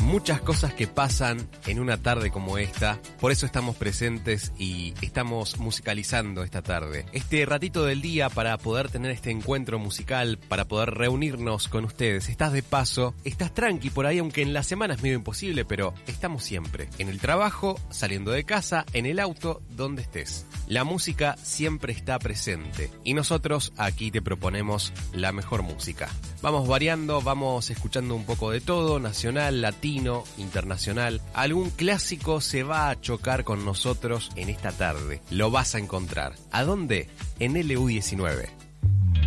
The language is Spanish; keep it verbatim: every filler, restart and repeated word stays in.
Muchas cosas que pasan en una tarde como esta, por eso estamos presentes y estamos musicalizando esta tarde. Este ratito del día para poder tener este encuentro musical, para poder reunirnos con ustedes. Estás de paso, estás tranqui por ahí, aunque en la semana es medio imposible, pero estamos siempre. En el trabajo, saliendo de casa, en el auto, donde estés. La música siempre está presente y nosotros aquí te proponemos la mejor música. Vamos variando, vamos escuchando un poco de todo, nacional, latino, internacional. Algún clásico se va a chocar con nosotros en esta tarde. Lo vas a encontrar. ¿A dónde? En L U diecinueve.